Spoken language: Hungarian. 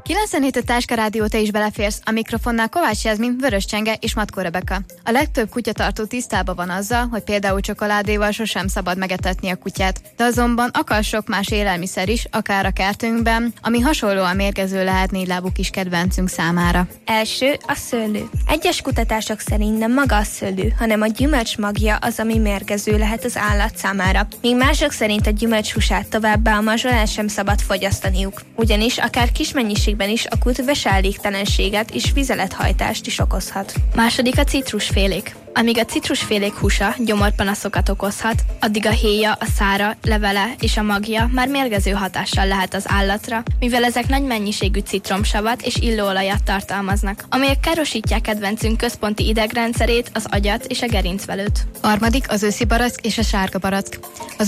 97 Táskarádió, te is beleférsz. A mikrofonnál Kovács Jászmin, Vörös Csenge és Matkó Rebeka. A legtöbb kutyatartó tisztában van azzal, hogy például csokoládéval sosem szabad megetetni a kutyát. De azonban akar sok más élelmiszer is, akár a kertünkben, ami hasonlóan mérgező lehet négylábú kis kedvencünk számára. Első a szőlő. Egyes kutatások szerint nem maga a szőlő, hanem a gyümölcs magja az, ami mérgező lehet az állat számára. Míg mások szerint a gyümölcs húsát, továbbá a mazsolát sem szabad fogyasztaniuk. Ugyanis akár kis mennyiségben is a kut veselégtelenséget és vizelethajtást is okozhat. Második a citrusfélék. Amíg a citrusfélék húsa gyomorpanaszokat okozhat, addig a héja, a szára, levele és a magja már mérgező hatással lehet az állatra, mivel ezek nagy mennyiségű citromsavat és illóolajat tartalmaznak, amelyek károsítják kedvencünk központi idegrendszerét, az agyat és a gerincvelőt. Harmadik az őszi barack és a sárga barack. Az